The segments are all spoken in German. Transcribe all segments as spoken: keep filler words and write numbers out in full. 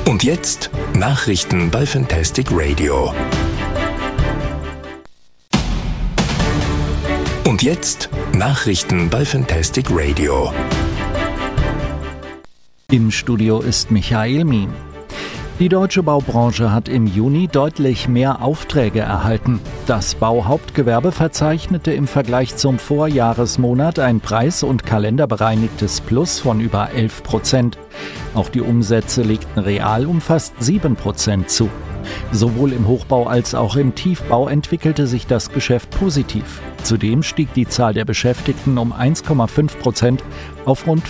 Und jetzt Nachrichten bei Fantastic Radio. Und jetzt Nachrichten bei Fantastic Radio. Im Studio ist Michael Mien. Die deutsche Baubranche hat im Juni deutlich mehr Aufträge erhalten. Das Bauhauptgewerbe verzeichnete im Vergleich zum Vorjahresmonat ein preis- und kalenderbereinigtes Plus von über elf Prozent. Auch die Umsätze legten real um fast sieben Prozent zu. Sowohl im Hochbau als auch im Tiefbau entwickelte sich das Geschäft positiv. Zudem stieg die Zahl der Beschäftigten um eins Komma fünf Prozent auf rund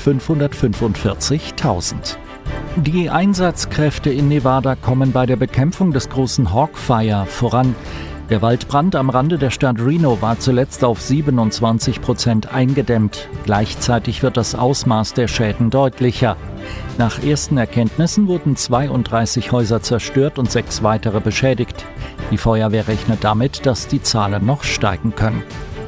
fünfhundertfünfundvierzigtausend. Die Einsatzkräfte in Nevada kommen bei der Bekämpfung des großen Hawk-Fire voran. Der Waldbrand am Rande der Stadt Reno war zuletzt auf siebenundzwanzig Prozent eingedämmt. Gleichzeitig wird das Ausmaß der Schäden deutlicher. Nach ersten Erkenntnissen wurden zweiunddreißig Häuser zerstört und sechs weitere beschädigt. Die Feuerwehr rechnet damit, dass die Zahlen noch steigen können.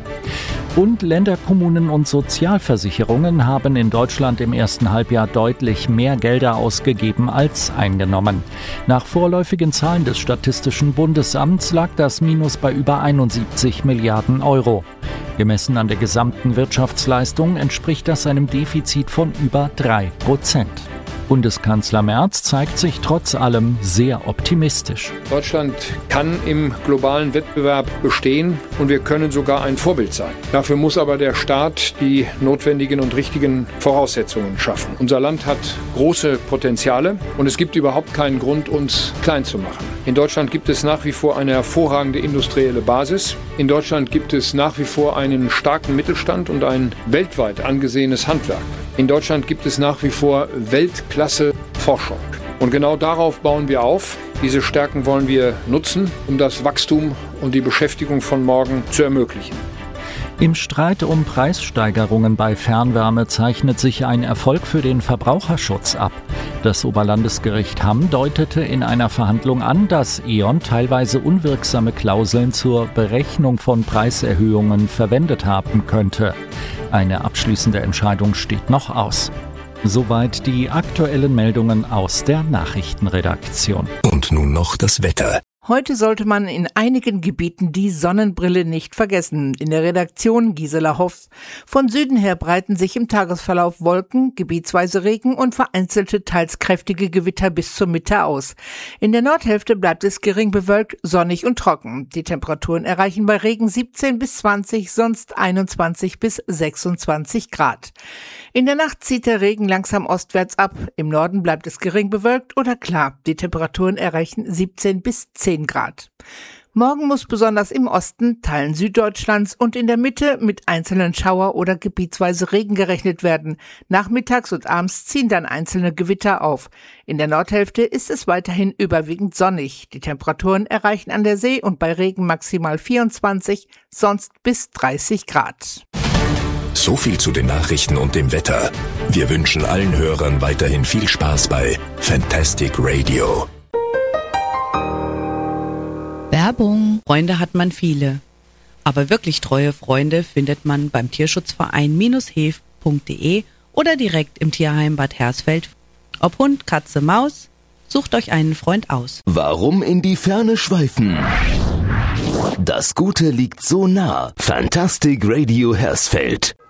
Bund, Länder, Kommunen und Sozialversicherungen haben in Deutschland im ersten Halbjahr deutlich mehr Gelder ausgegeben als eingenommen. Nach vorläufigen Zahlen des Statistischen Bundesamts lag das Minus bei über einundsiebzig Milliarden Euro. Gemessen an der gesamten Wirtschaftsleistung entspricht das einem Defizit von über drei Prozent. Bundeskanzler Merz zeigt sich trotz allem sehr optimistisch. Deutschland kann im globalen Wettbewerb bestehen und wir können sogar ein Vorbild sein. Dafür muss aber der Staat die notwendigen und richtigen Voraussetzungen schaffen. Unser Land hat große Potenziale und es gibt überhaupt keinen Grund, uns klein zu machen. In Deutschland gibt es nach wie vor eine hervorragende industrielle Basis. In Deutschland gibt es nach wie vor einen starken Mittelstand und ein weltweit angesehenes Handwerk. In Deutschland gibt es nach wie vor Weltklasse Forschung. Und genau darauf bauen wir auf. Diese Stärken wollen wir nutzen, um das Wachstum und die Beschäftigung von morgen zu ermöglichen. Im Streit um Preissteigerungen bei Fernwärme zeichnet sich ein Erfolg für den Verbraucherschutz ab. Das Oberlandesgericht Hamm deutete in einer Verhandlung an, dass E.ON teilweise unwirksame Klauseln zur Berechnung von Preiserhöhungen verwendet haben könnte. Eine abschließende Entscheidung steht noch aus. Soweit die aktuellen Meldungen aus der Nachrichtenredaktion. Und nun noch das Wetter. Heute sollte man in einigen Gebieten die Sonnenbrille nicht vergessen. In der Redaktion Gisela Hoff. Von Süden her breiten sich im Tagesverlauf Wolken, gebietsweise Regen und vereinzelte teils kräftige Gewitter bis zur Mitte aus. In der Nordhälfte bleibt es gering bewölkt, sonnig und trocken. Die Temperaturen erreichen bei Regen siebzehn bis zwanzig, sonst einundzwanzig bis sechsundzwanzig Grad. In der Nacht zieht der Regen langsam ostwärts ab. Im Norden bleibt es gering bewölkt oder klar. Die Temperaturen erreichen siebzehn bis zehn Grad. Morgen muss besonders im Osten, Teilen Süddeutschlands und in der Mitte mit einzelnen Schauer- oder gebietsweise Regen gerechnet werden. Nachmittags und abends ziehen dann einzelne Gewitter auf. In der Nordhälfte ist es weiterhin überwiegend sonnig. Die Temperaturen erreichen an der See und bei Regen maximal vierundzwanzig, sonst bis dreißig Grad. So viel zu den Nachrichten und dem Wetter. Wir wünschen allen Hörern weiterhin viel Spaß bei Fantastic Radio. Werbung. Freunde hat man viele. Aber wirklich treue Freunde findet man beim Tierschutzverein hev punkt de oder direkt im Tierheim Bad Hersfeld. Ob Hund, Katze, Maus, sucht euch einen Freund aus. Warum in die Ferne schweifen? Das Gute liegt so nah. Fantastic Radio Hersfeld.